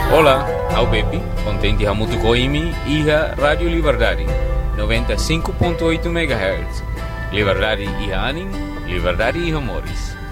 Olá, ao Bepi, contente a muito coimi e a Rádio Liberdade, 95.8 MHz. Liberdade e anim, liberdade e amores.